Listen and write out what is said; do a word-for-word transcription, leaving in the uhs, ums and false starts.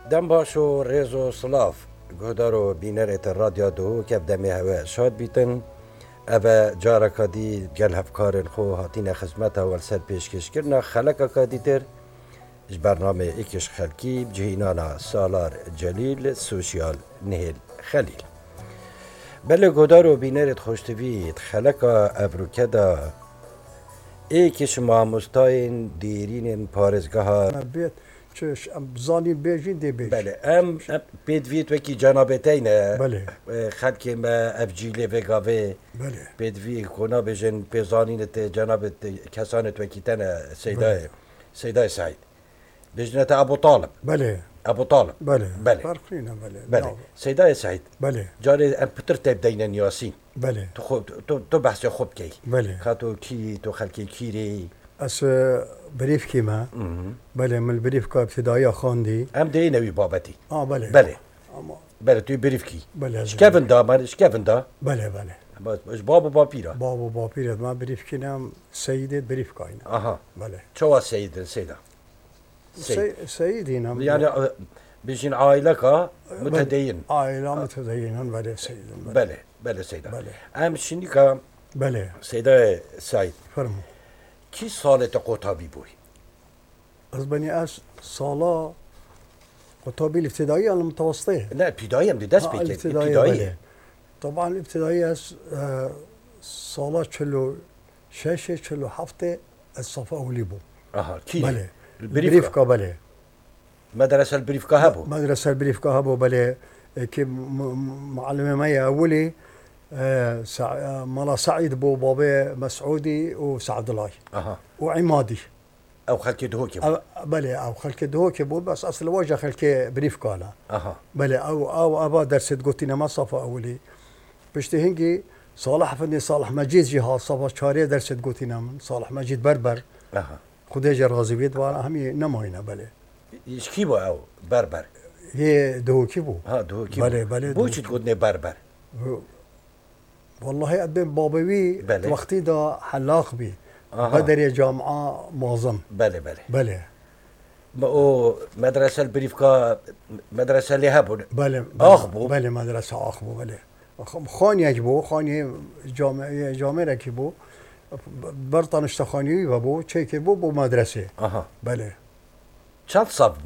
دم باشو ریزو سلاف گودارو بینرت رادیو دو که بدمی هوا شاد بیتن اوه جارا کدی گل هفکارن خو هاتین خدمت اول سر پیشکش کرنا خلق کدی تر اش برنامه ایکش خلکی بجهینانا سالار جلیل سوشیال نهل خلیل بله گودارو بینرت خوشتوید خلق افروکدا ایکش ماموستاین دیرین پارزگاه بیت چش زانی بیجین دی بیج بله ام بدویت وکی جنابتینه بله خلکی ما افجیله وگاوه بله بدوی کنا بجن پیزانینت جنابت کسانت وکی تنه سیدای سیدای سعید بجنت ابو طالب بله ابو طالب بله بله فرقینا بله بله سیدای سعید بله جاری ام پتر تبدین یاسین بله تو خوب تو تو بحث خوب کی بله خاطو کی تو خلکی کیری اس بريف كيما بله من البريف كا ابتدائية خاندي ام دی نوی بابتی اه بله بله اما بله توی بریف کی بله شکفن دا من شکفن دا بله بله باز باش بابا باپیرا بابا بابير ما بريف كينام سيدة بريف كاين آها بله چوا سید سیدا سي سيدي نعم يعني بيجين عائلة كا متدين عائلة متدينة بله سيد بله بله سيدا بله ام شنی كا بله سيدا سعيد فرمو کی سال قطابی بوی از بني اس صالة قطابي الابتدائية ولا المتوسطية؟ نه ابتدایی هم دی دست آه، بیکن الابتدائية ابتدایی بله. طبعا الابتدائية اس آه، صالة چلو شاشة چلو هفته الصف أولي بو آها کی بله البريفكا بله مدرسة البريفكا هبو مدرسة البريفكا هبو بله كي م- معلمة مية أولي آه، سع... آه، ملا سعيد بو بابي مسعودي وسعد الله آها وعمادي او خلکی دهوکی بو أو بله أو خلك دهوكي بو بس أصل وجه خلك بريفكا لا آها بله أو أو أبا درست قوتينا ما صفا أولي بشتي هنجي صالح فني صالح مجيد جهة صفا شارية درست قوتينا من صالح مجيد بربر آها خديجة رازي بيد وانا همي نماينا بله ایش کی بو او بربر هي دهوكي بو ها دهوکی بله بله بو چی تقول نه بربر والله قدم بابوي بله. وقتي دا حلاق بي آها. بدري جامعة معظم بله بله بله ما او مدرسة البريفكا مدرسة اللي هبو بله آخبو. بله مدرسة آخبو بله خ- خاني يجبو خاني جامعة جامعة ركبو برطن اشتخاني وبو تشيكي بو بو مدرسة آها بله چند صف